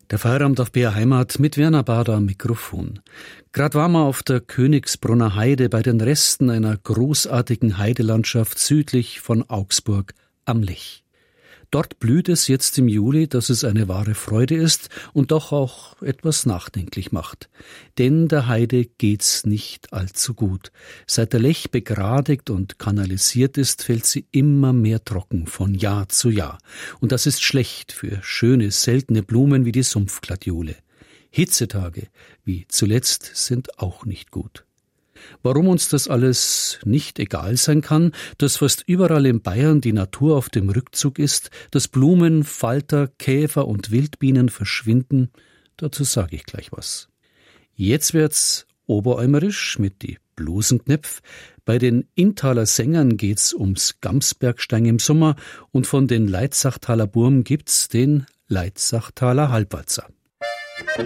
Der Feierabend auf BR Heimat mit Werner Bader am Mikrofon. Grad waren wir auf der Königsbrunner Heide bei den Resten einer großartigen Heidelandschaft südlich von Augsburg am Lech. Dort blüht es jetzt im Juli, dass es eine wahre Freude ist und doch auch etwas nachdenklich macht. Denn der Heide geht's nicht allzu gut. Seit der Lech begradigt und kanalisiert ist, fällt sie immer mehr trocken von Jahr zu Jahr. Und das ist schlecht für schöne, seltene Blumen wie die Sumpfgladiole. Hitzetage, wie zuletzt, sind auch nicht gut. Warum uns das alles nicht egal sein kann, dass fast überall in Bayern die Natur auf dem Rückzug ist, dass Blumen, Falter, Käfer und Wildbienen verschwinden, dazu sage ich gleich was. Jetzt wird's oberäumerisch mit die Blusenknepf. Bei den Inntaler Sängern geht's ums Gamsbergstein im Sommer und von den Leitzachtaler Burm gibt's den Leitzachtaler Halbwalzer.